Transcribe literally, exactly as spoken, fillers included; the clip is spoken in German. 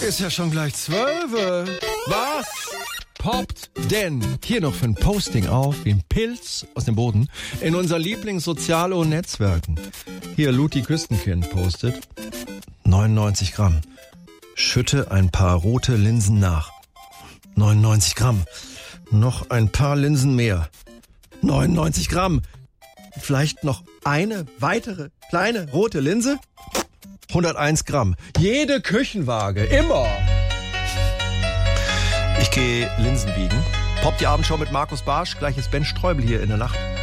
Ist ja schon gleich zwölf. Was? Poppt denn hier noch für ein Posting auf, wie ein Pilz aus dem Boden, in unser Lieblingssozialo Netzwerken. Hier, Luti Küstenkind postet neunundneunzig Gramm. Schütte ein paar rote Linsen nach. neunundneunzig Gramm. Noch ein paar Linsen mehr. neunundneunzig Gramm. Vielleicht noch eine weitere kleine rote Linse? hunderteins Gramm. Jede Küchenwaage. Immer. Ich gehe Linsen wiegen. Poppt die Abendshow mit Markus Barsch. Gleich ist Ben Streubel hier in der Nacht.